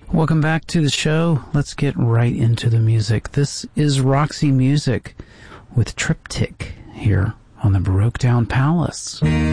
Welcome back to the show. Let's get right into the music. This is Roxy Music with Triptych here on the Baroque Town Palace.